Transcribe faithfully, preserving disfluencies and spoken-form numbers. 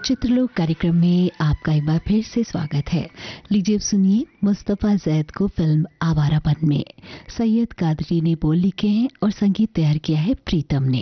चित्रलोक कार्यक्रम में आपका एक बार फिर से स्वागत है। लीजिए अब सुनिए मुस्तफा जैद को फिल्म आवारापन में सैयद कादरी ने बोल लिखे हैं और संगीत तैयार किया है प्रीतम ने।